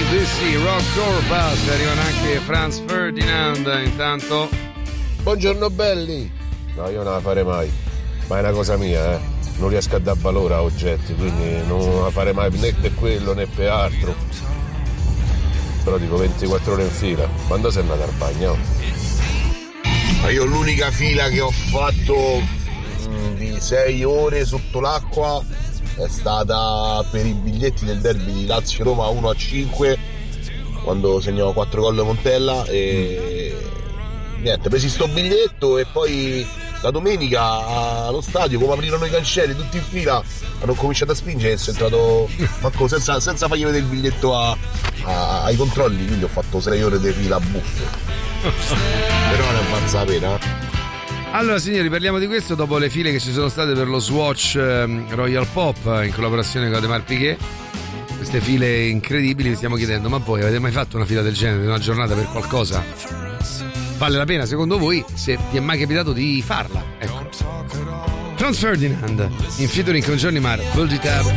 DC Rock Tour Bus, arrivano anche Franz Ferdinand. Intanto buongiorno belli. No, io non la farei mai, ma è una cosa mia, non riesco a dar valore a oggetti, quindi non la farei mai né per quello né per altro. Però dico 24 ore in fila, quando sei andato al bagno? Ma io l'unica fila che ho fatto di 6 ore sotto l'acqua è stata per i biglietti del derby di Lazio-Roma 1-5, quando segnò 4 gol Montella, e niente, presi sto biglietto e poi la domenica allo stadio, come aprirono i cancelli tutti in fila, hanno cominciato a spingere e sono entrato manco senza fargli vedere il biglietto ai controlli, quindi ho fatto 6 ore di fila buffe. Però non è valsa la pena. Allora signori, parliamo di questo dopo le file che ci sono state per lo Swatch Royal Pop in collaborazione con Ademar Piquet. Queste file incredibili, vi stiamo chiedendo: ma voi avete mai fatto una fila del genere, una giornata per qualcosa? Vale la pena secondo voi? Se vi è mai capitato di farla? Ecco, Franz Ferdinand in featuring con Johnny Marr, Build It Up.